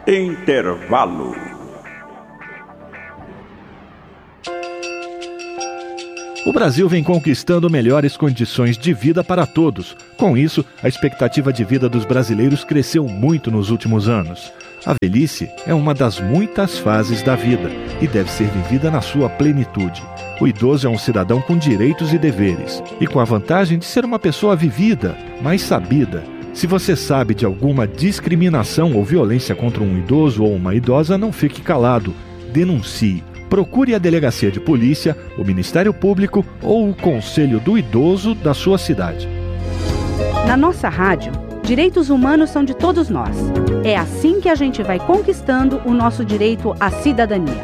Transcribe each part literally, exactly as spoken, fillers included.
Intervalo. O Brasil vem conquistando melhores condições de vida para todos. Com isso, a expectativa de vida dos brasileiros cresceu muito nos últimos anos. A velhice é uma das muitas fases da vida e deve ser vivida na sua plenitude. O idoso é um cidadão com direitos e deveres, e com a vantagem de ser uma pessoa vivida, mais sabida. Se você sabe de alguma discriminação ou violência contra um idoso ou uma idosa, não fique calado. Denuncie. Procure a delegacia de polícia, o Ministério Público ou o Conselho do Idoso da sua cidade. Na nossa rádio, direitos humanos são de todos nós. É assim que a gente vai conquistando o nosso direito à cidadania.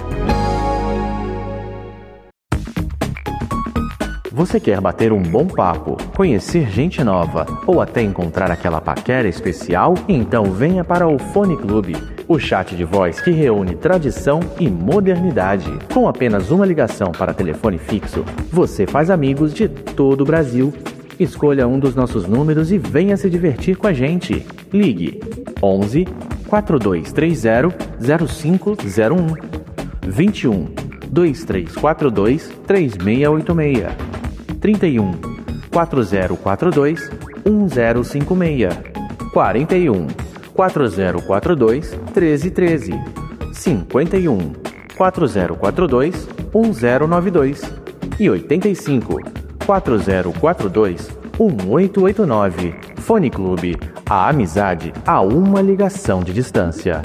Você quer bater um bom papo, conhecer gente nova ou até encontrar aquela paquera especial? Então venha para o Fone Clube, o chat de voz que reúne tradição e modernidade. Com apenas uma ligação para telefone fixo, você faz amigos de todo o Brasil. Escolha um dos nossos números e venha se divertir com a gente. Ligue onze, quatro dois três zero, zero cinco zero um, vinte e um, dois três quatro dois, três seis oito seis, trinta e um, quatro zero quatro dois, um zero cinco seis, quarenta e um, quatro zero quatro dois, treze treze, cinquenta e um, quatro zero quatro dois, um zero nove dois e oitenta e cinco, quatro zero quatro dois, um oito oito nove. Fone Clube, a amizade a uma ligação de distância.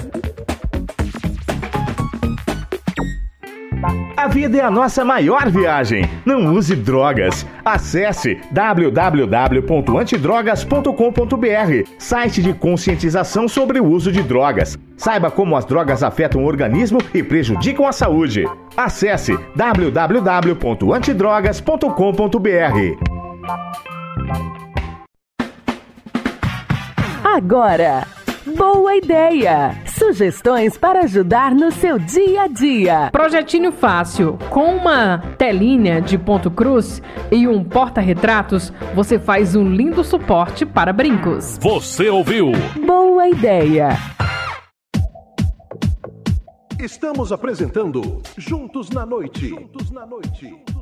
A vida é a nossa maior viagem. Não use drogas. Acesse w w w ponto antidrogas ponto com ponto b r, site de conscientização sobre o uso de drogas. Saiba como as drogas afetam o organismo e prejudicam a saúde. Acesse w w w ponto antidrogas ponto com ponto b r. Agora, boa ideia! Sugestões para ajudar no seu dia a dia. Projetinho fácil. Com uma telinha de ponto cruz e um porta-retratos, você faz um lindo suporte para brincos. Você ouviu? Boa ideia! Estamos apresentando Juntos na Noite. Juntos na Noite.